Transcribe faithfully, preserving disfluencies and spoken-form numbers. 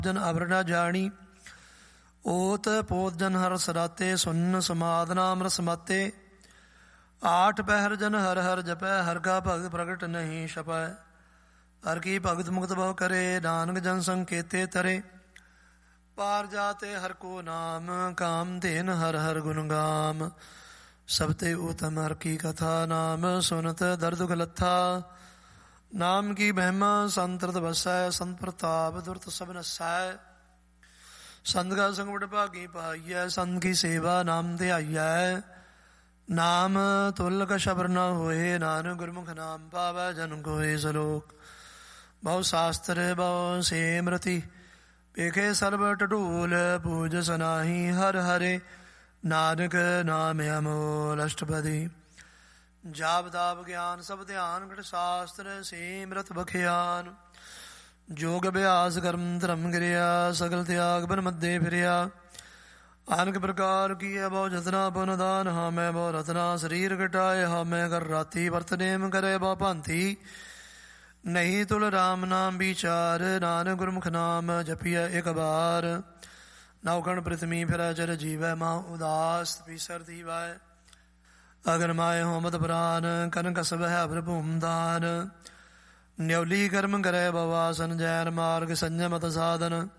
ਜਨ ਅਵਰ ਨ ਜਾਣੀ। ਓਤ ਪੋਤ ਜਨ ਹਰ ਸਰਾਤੇ, ਸੁਨ ਸਮਾਦ ਨਾਮ ਰਸ ਮਾਤੇ। ਆਠ ਪਹਿਰ ਜਨ ਹਰ ਹਰ ਜਪੈ, ਹਰ ਕਾ ਭਗਤ ਪ੍ਰਗਟ ਨਹੀਂ ਛਪੈ। ਹਰ ਕੀ ਭਗਤ ਮੁਕਤ ਬਹੁ ਕਰੇ, ਨਾਨਕ ਜਨ ਸੰਕੇਤੇ ਤਰੇ। ਪਾਰ ਜਾਤੇ ਹਰ ਕੋ ਨਾਮ, ਕਾਮ ਧੇਨ ਹਰ ਹਰ ਗੁਣ ਗਾਮ। ਸਭ ਤੇ ਉਤਮ ਹਰ ਕੀ ਕਥਾ, ਨਾਮ ਸੁਨਤ ਦਰ ਦੁਖ ਲੱਥਾ। ਨਾਮ ਕੀ ਮਹਿਮਾ ਸੰਤਰਤ ਵਸੈ, ਸੰਤ ਪ੍ਰਤਾਪ ਦੁਰਤ ਸਭ ਨਸੈ। ਸੰਤ ਕਾ ਸੰਗ ਬੜ ਭਾਗੀ ਪਾਈਐ, ਸੰਤ ਕੀ ਸੇਵਾ ਨਾਮ ਧਿਆਈਐ। ਨਾਮ ਤੁਲ ਕ ਸ਼ਬਰ ਨ ਹੋਏ, ਨਾਨਕ ਗੁਰਮੁਖ ਨਾਮ ਪਾਵੈ ਜਨ ਕੋਇ। ਸਲੋਕ ਬਹੁ ਸ਼ਾਸਤਰ ਬਹੁ ਸਿਮਰਤੀ, ਵੇਖੇ ਸਰਬ ਟਢੂਲ। ਪੂਜ ਸਨਾਹੀ ਹਰ ਹਰੇ, ਨਾਨਕ ਨਾਮ ਅਮੋਲ ਅਸ਼ਟਪਦੀ। ਜਾਪ ਤਾਪ ਗਿਆਨ ਸਭ ਧਿਆਨ, ਗ੍ਰੰਥ ਸ਼ਾਸਤਰ ਸਿਮਰਤ ਬਖਿਆਨ। ਜੋਗ ਅਭਿਆਸ ਕਰਮ ਧਰਮ ਗਿਰਿਆ, ਸਗਲ ਤਿਆਗ ਬਨ ਮੱਦੇ ਫਿਰਿਆ। ਅਨਕ ਪ੍ਰਕਾਰ ਕੀਆ ਬਹੁ ਜਤਨਾ, ਪੁਨ ਦਾਨ ਹਾਮੈ ਬਹੁ ਰਤਨਾ। ਸਰੀਰ ਘਟਾਏ ਹਾਮੈ ਕਰ ਰਾਤੀ, ਵਰਤ ਨੇਮ ਕਰੇ ਬਹੁ ਭਾਂਤੀ। ਨਹੀਂ ਤੁਲ ਰਾਮ ਨਾਮ ਵਿਚਾਰ, ਨਾਨਕ ਗੁਰਮੁਖ ਨਾਮ ਜਪੀਐ ਇਕ ਬਾਰ। ਨੌਖਣ ਪ੍ਰਿਥਵੀ ਫਿਰੈ ਚਰ ਜੀਵੈ, ਮਾਹੁ ਉਦਾਸ ਪੀਸਰ ਦੀਵੈ। ਅਗਨ ਮਾਏ ਹੋਮਤ ਪ੍ਰਾਨ, ਕਨ ਕਸਬ ਹੈ ਪ੍ਰਭੂਮ ਦਾਨ। ਨਿਉਲੀ ਕਰਮ ਕਰੈ ਬਵਾਸਨ, ਜੈਨ ਮਾਰਗ ਸੰਜਮਤ ਸਾਧਨ।